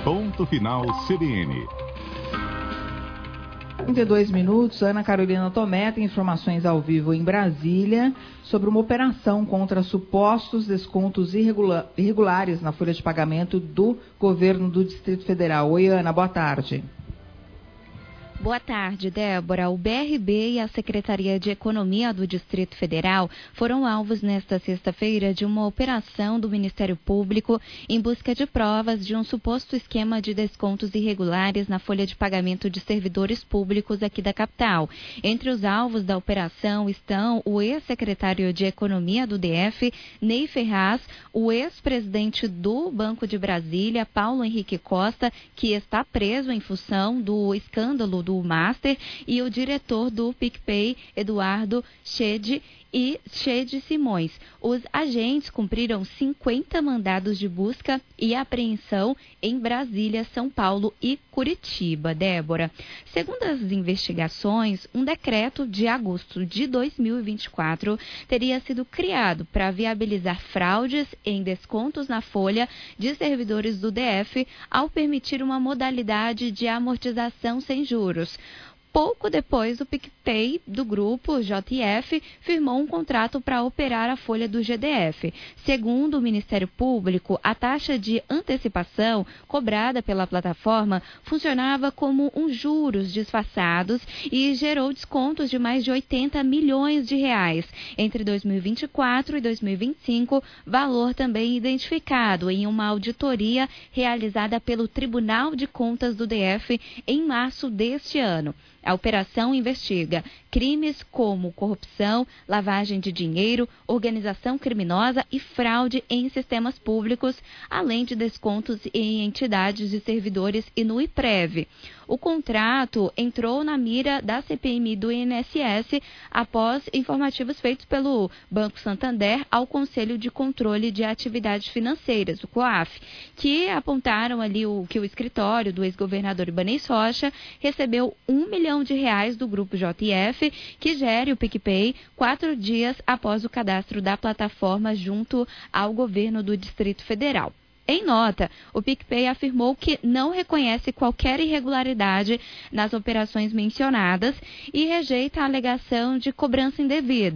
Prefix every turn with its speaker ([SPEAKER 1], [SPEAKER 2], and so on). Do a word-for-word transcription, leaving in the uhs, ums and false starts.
[SPEAKER 1] Ponto Final C B N.
[SPEAKER 2] trinta e dois minutos, Ana Carolina Tomé tem informações ao vivo em Brasília sobre uma operação contra supostos descontos irregula- irregulares na folha de pagamento do governo do Distrito Federal. Oi, Ana, boa tarde.
[SPEAKER 3] Boa tarde, Débora. O B R B e a Secretaria de Economia do Distrito Federal foram alvos nesta sexta-feira de uma operação do Ministério Público em busca de provas de um suposto esquema de descontos irregulares na folha de pagamento de servidores públicos aqui da capital. Entre os alvos da operação estão o ex-secretário de Economia do D F, Ney Ferraz, o ex-presidente do Banco de Brasília, Paulo Henrique Costa, que está preso em função do escândalo do Master, e o diretor do PicPay, Eduardo Chede e Chede Simões. Os agentes cumpriram cinquenta mandados de busca e apreensão em Brasília, São Paulo e Curitiba. Débora, segundo as investigações, um decreto de agosto de dois mil e vinte e quatro teria sido criado para viabilizar fraudes em descontos na folha de servidores do D F ao permitir uma modalidade de amortização sem juros. Pouco depois, o PicPay do grupo J F firmou um contrato para operar a folha do G D F. Segundo o Ministério Público, a taxa de antecipação cobrada pela plataforma funcionava como um juros disfarçados e gerou descontos de mais de oitenta milhões de reais entre dois mil e vinte e quatro e dois mil e vinte e cinco, valor também identificado em uma auditoria realizada pelo Tribunal de Contas do D F em março deste ano. A operação investiga crimes como corrupção, lavagem de dinheiro, organização criminosa e fraude em sistemas públicos, além de descontos em entidades de servidores e no IPREV. O contrato entrou na mira da C P M I do I N S S após informativos feitos pelo Banco Santander ao Conselho de Controle de Atividades Financeiras, o COAF, que apontaram ali o, que o escritório do ex-governador Ibanez Rocha recebeu um milhão de reais do grupo J F, que gere o PicPay, quatro dias após o cadastro da plataforma junto ao governo do Distrito Federal. Em nota, o PicPay afirmou que não reconhece qualquer irregularidade nas operações mencionadas e rejeita a alegação de cobrança indevida.